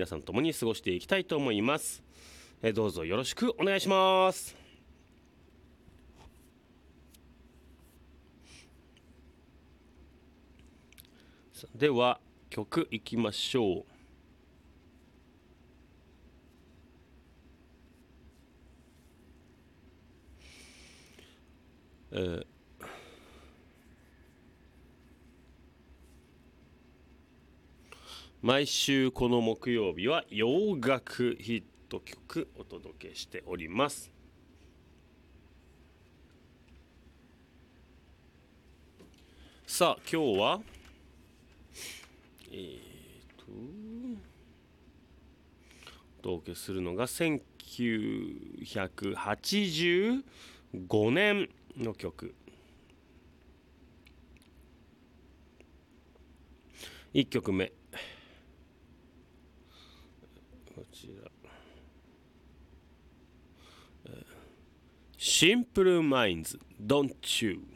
皆さんと共に過ごしていきたいと思います。どうぞよろしくお願いします。では曲いきましょう。毎週この木曜日は洋楽ヒット曲お届けしております。さあ今日はお届けするのが1985年の曲。1曲目こちら、シンプルマインズ Don't You。